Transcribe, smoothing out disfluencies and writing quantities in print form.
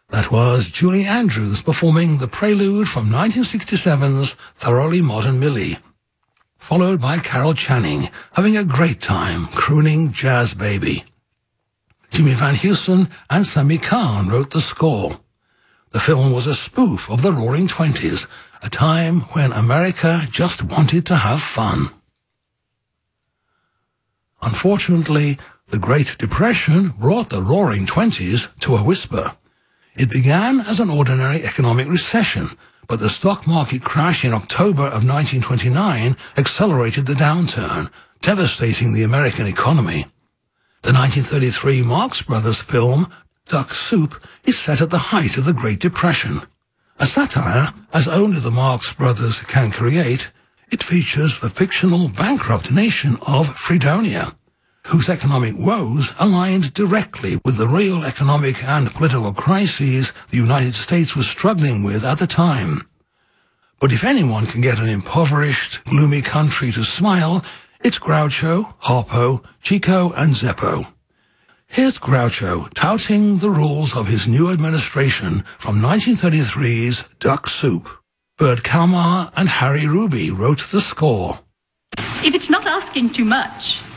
That was Julie Andrews performing the prelude from 1967's Thoroughly Modern Millie, followed by Carol Channing having a great time crooning Jazz Baby. Jimmy Van Heusen and Sammy Kahn wrote the score. The film was a spoof of the Roaring Twenties, a time when America just wanted to have fun. Unfortunately, the Great Depression brought the Roaring Twenties to a whisper. It began as an ordinary economic recession, but the stock market crash in October of 1929 accelerated the downturn, devastating the American economy. The 1933 Marx Brothers film, Duck Soup, is set at the height of the Great Depression. A satire, as only the Marx Brothers can create, it features the fictional bankrupt nation of Fredonia, whose economic woes aligned directly with the real economic and political crises the United States was struggling with at the time. But if anyone can get an impoverished, gloomy country to smile, it's Groucho, Harpo, Chico, and Zeppo. Here's Groucho touting the rules of his new administration from 1933's Duck Soup. Bert Kalmar and Harry Ruby wrote the score. If it's not asking too much,